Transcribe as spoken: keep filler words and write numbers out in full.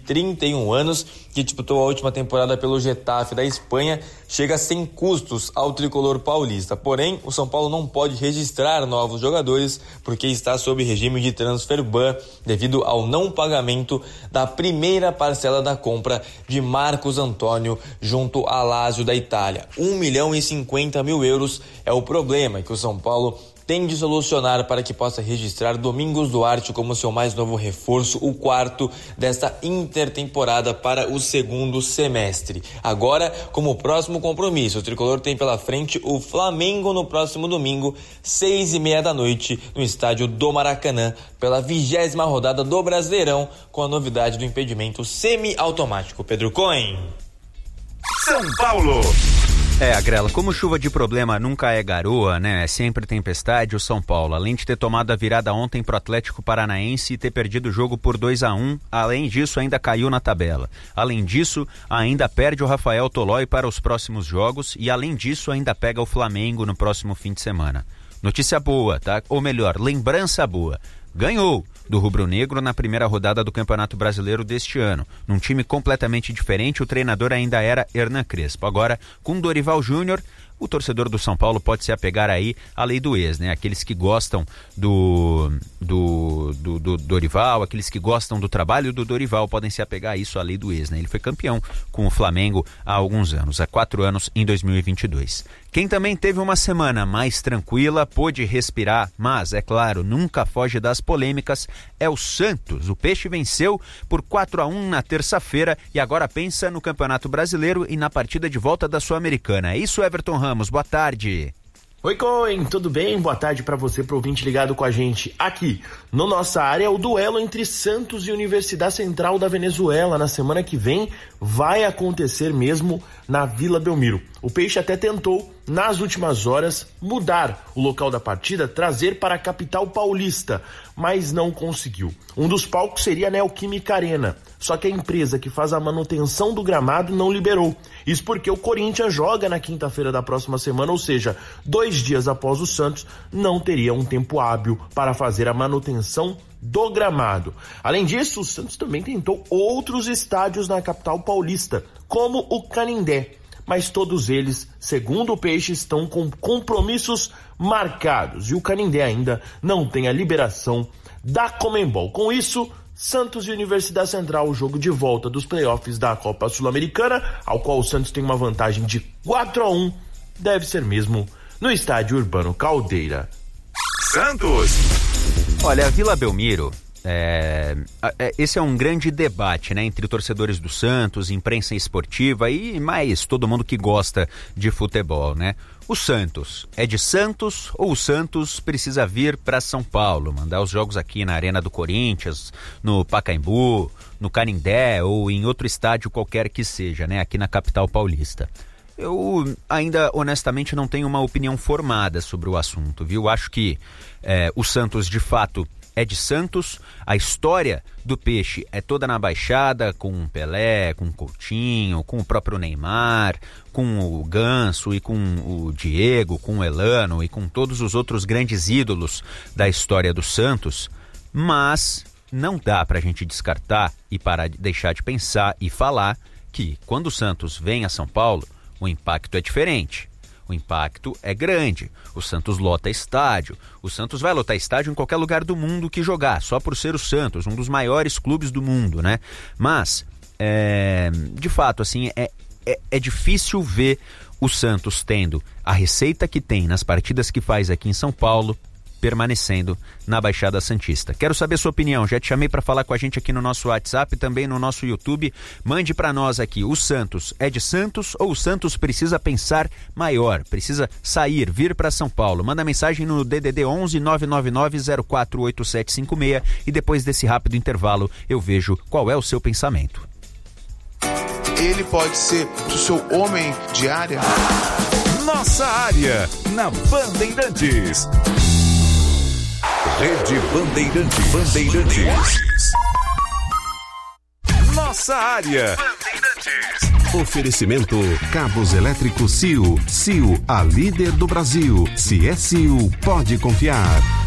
trinta e um anos, que disputou a última temporada pelo Getafe da Espanha, chega sem custos ao tricolor paulista. Porém, o São Paulo não pode registrar novos jogadores porque está sob regime de transfer ban devido ao não pagamento da primeira parcela da compra de Marcos Antônio junto à Lazio da Itália. um milhão e cinquenta mil euros é o problema que o São Paulo tem de solucionar para que possa registrar Domingos Duarte como seu mais novo reforço, o quarto desta intertemporada para o segundo semestre. Agora, como próximo compromisso, o tricolor tem pela frente o Flamengo no próximo domingo, seis e meia da noite, no estádio do Maracanã, pela vigésima rodada do Brasileirão, com a novidade do impedimento semi-automático. Pedro Cohen. São Paulo. É, Agrela, como chuva de problema nunca é garoa, né? É sempre tempestade, o São Paulo, além de ter tomado a virada ontem pro Atlético Paranaense e ter perdido o jogo por dois a um, além disso ainda caiu na tabela. Além disso, ainda perde o Rafael Tolói para os próximos jogos e além disso ainda pega o Flamengo no próximo fim de semana. Notícia boa, tá? Ou melhor, lembrança boa. Ganhou do rubro-negro na primeira rodada do Campeonato Brasileiro deste ano. Num time completamente diferente, o treinador ainda era Hernan Crespo. Agora, com Dorival Júnior, o torcedor do São Paulo pode se apegar aí à lei do ex, né? Aqueles que gostam do, do, do, do Dorival, aqueles que gostam do trabalho do Dorival podem se apegar a isso, à lei do ex, né? Ele foi campeão com o Flamengo há alguns anos, há quatro anos em dois mil e vinte e dois. Quem também teve uma semana mais tranquila, pôde respirar, mas, é claro, nunca foge das polêmicas, é o Santos. O Peixe venceu por quatro a um na terça-feira e agora pensa no Campeonato Brasileiro e na partida de volta da Sul-Americana. É isso, Everton Ramos, boa tarde. Oi, Cohen, tudo bem? Boa tarde para você, pro ouvinte ligado com a gente aqui. No Nossa Área, o duelo entre Santos e Universidade Central da Venezuela na semana que vem vai acontecer mesmo na Vila Belmiro. O Peixe até tentou, nas últimas horas, mudar o local da partida, trazer para a capital paulista, mas não conseguiu. Um dos palcos seria a Neoquímica Arena, só que a empresa que faz a manutenção do gramado não liberou. Isso porque o Corinthians joga na quinta-feira da próxima semana, ou seja, dois dias após o Santos, não teria um tempo hábil para fazer a manutenção do gramado. Além disso, o Santos também tentou outros estádios na capital paulista, como o Canindé, mas todos eles, segundo o Peixe, estão com compromissos marcados e o Canindé ainda não tem a liberação da Conmebol. Com isso, Santos e Universidade Central, o jogo de volta dos playoffs da Copa Sul-Americana, ao qual o Santos tem uma vantagem de quatro a um, deve ser mesmo no estádio Urbano Caldeira. Santos! Olha, a Vila Belmiro, é, é, esse é um grande debate, né, entre torcedores do Santos, imprensa esportiva e mais todo mundo que gosta de futebol, né? O Santos é de Santos ou o Santos precisa vir para São Paulo, mandar os jogos aqui na Arena do Corinthians, no Pacaembu, no Canindé ou em outro estádio qualquer que seja, né, aqui na capital paulista? Eu ainda, honestamente, não tenho uma opinião formada sobre o assunto, viu? Acho que é, o Santos, de fato, é de Santos. A história do Peixe é toda na Baixada, com o Pelé, com o Coutinho, com o próprio Neymar, com o Ganso e com o Diego, com o Elano e com todos os outros grandes ídolos da história do Santos. Mas não dá pra gente descartar e parar de deixar de pensar e falar que quando o Santos vem a São Paulo, o impacto é diferente, o impacto é grande, o Santos lota estádio, o Santos vai lotar estádio em qualquer lugar do mundo que jogar, só por ser o Santos, um dos maiores clubes do mundo, né? Mas, é, de fato, assim, é, é, é difícil ver o Santos tendo a receita que tem nas partidas que faz aqui em São Paulo, permanecendo na Baixada Santista. Quero saber sua opinião, já te chamei para falar com a gente aqui no nosso WhatsApp, também no nosso YouTube. Mande para nós aqui, o Santos é de Santos ou o Santos precisa pensar maior, precisa sair, vir para São Paulo? Manda mensagem no D D D onze nove nove nove zero quatro oito sete cinco seis e depois desse rápido intervalo eu vejo qual é o seu pensamento. Ele pode ser o seu homem de área. Nossa Área, na Bandeirantes. Rede Bandeirante, Bandeirantes. Nossa Área. Bandeirantes. Oferecimento Cabos Elétricos C I O. C I O, a líder do Brasil. Se é C I O, pode confiar.